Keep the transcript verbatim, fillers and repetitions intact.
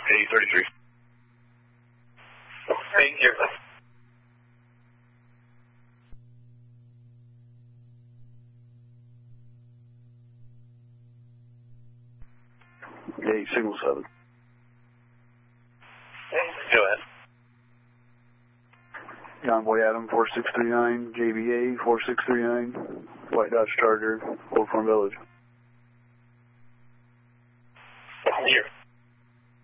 A thirty-three. Thank you. A signal seven. Go ahead. Convoy Adam four six three nine, J B A four six three nine, White Dodge Charger, Old Farm Village. Here.